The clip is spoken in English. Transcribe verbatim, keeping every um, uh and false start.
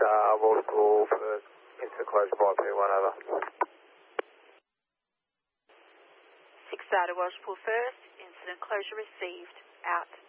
uh, water call for incident closure by P one, over. six Data Water Pool first, incident closure received, out.